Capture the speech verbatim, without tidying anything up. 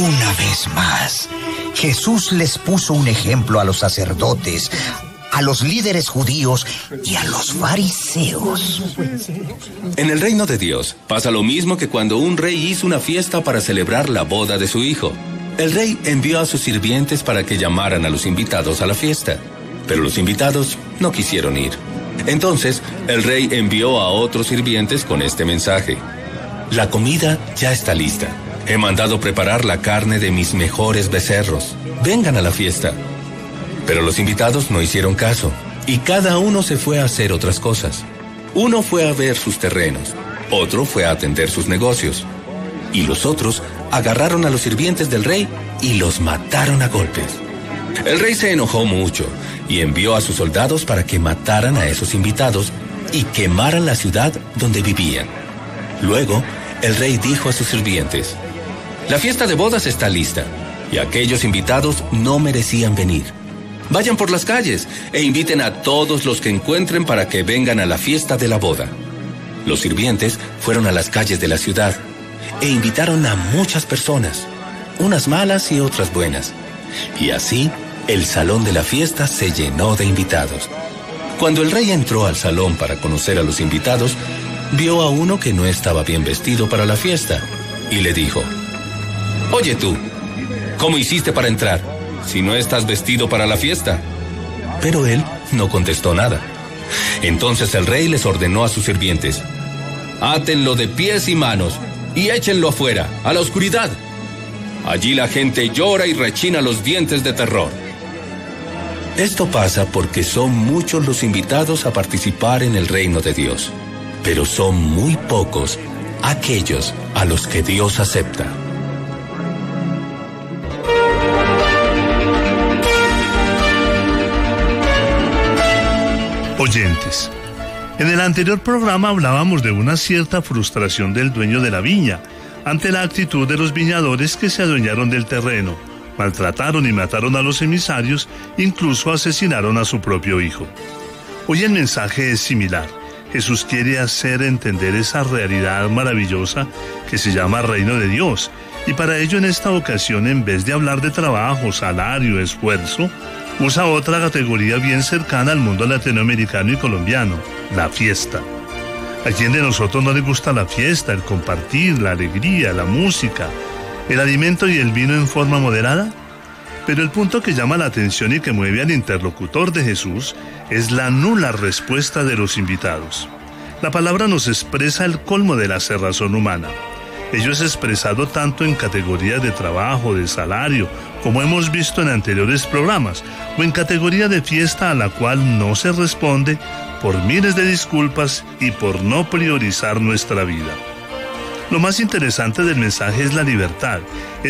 Una vez más, Jesús les puso un ejemplo a los sacerdotes, a los líderes judíos y a los fariseos. En el reino de Dios pasa lo mismo que cuando un rey hizo una fiesta para celebrar la boda de su hijo. El rey envió a sus sirvientes para que llamaran a los invitados a la fiesta, pero los invitados no quisieron ir. Entonces, el rey envió a otros sirvientes con este mensaje: la comida ya está lista. He mandado preparar la carne de mis mejores becerros. Vengan a la fiesta. Pero los invitados no hicieron caso, y cada uno se fue a hacer otras cosas. Uno fue a ver sus terrenos, otro fue a atender sus negocios, y los otros agarraron a los sirvientes del rey y los mataron a golpes. El rey se enojó mucho y envió a sus soldados para que mataran a esos invitados y quemaran la ciudad donde vivían. Luego, el rey dijo a sus sirvientes: la fiesta de bodas está lista, y aquellos invitados no merecían venir. Vayan por las calles e inviten a todos los que encuentren para que vengan a la fiesta de la boda. Los sirvientes fueron a las calles de la ciudad e invitaron a muchas personas, unas malas y otras buenas. Y así, el salón de la fiesta se llenó de invitados. Cuando el rey entró al salón para conocer a los invitados, vio a uno que no estaba bien vestido para la fiesta y le dijo: oye tú, ¿cómo hiciste para entrar si no estás vestido para la fiesta? Pero él no contestó nada. Entonces el rey les ordenó a sus sirvientes: átenlo de pies y manos y échenlo afuera, a la oscuridad. Allí la gente llora y rechina los dientes de terror. Esto pasa porque son muchos los invitados a participar en el reino de Dios, pero son muy pocos aquellos a los que Dios acepta. Oyentes, en el anterior programa hablábamos de una cierta frustración del dueño de la viña ante la actitud de los viñadores que se adueñaron del terreno, maltrataron y mataron a los emisarios, incluso asesinaron a su propio hijo. Hoy el mensaje es similar. Jesús quiere hacer entender esa realidad maravillosa que se llama reino de Dios, y para ello en esta ocasión, en vez de hablar de trabajo, salario, esfuerzo, usa otra categoría bien cercana al mundo latinoamericano y colombiano: la fiesta. ¿A quién de nosotros no le gusta la fiesta, el compartir, la alegría, la música, el alimento y el vino en forma moderada? Pero el punto que llama la atención y que mueve al interlocutor de Jesús es la nula respuesta de los invitados. La palabra nos expresa el colmo de la cerrazón humana. Ello es expresado tanto en categorías de trabajo, de salario, como hemos visto en anteriores programas, o en categoría de fiesta a la cual no se responde por miles de disculpas y por no priorizar nuestra vida. Lo más interesante del mensaje es la libertad.